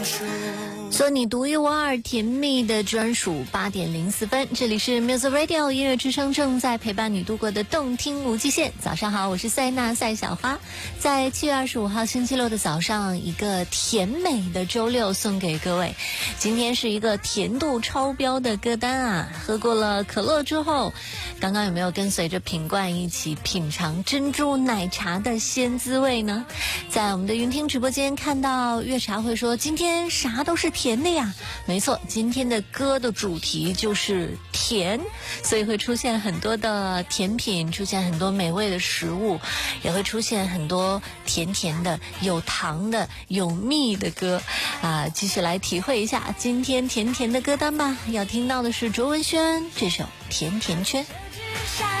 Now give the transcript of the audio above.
做你独一无二甜蜜的专属8点04分，这里是 Music Radio 音乐之声，正在陪伴你度过的动听无极限。早上好，我是塞纳赛小花，在7月25号星期六的早上，一个甜美的周六送给各位。今天是一个甜度超标的歌单啊！喝过了可乐之后，刚刚有没有跟随着品冠一起品尝珍珠奶茶的鲜滋味呢？在我们的云听直播间看到月茶会说，今天啥都是甜的呀。没错，今天的歌的主题就是甜，所以会出现很多的甜品，出现很多美味的食物，也会出现很多甜甜的、有糖的、有蜜的歌啊！继续来体会一下今天甜甜的歌单吧。要听到的是卓文萱这首《甜甜圈》。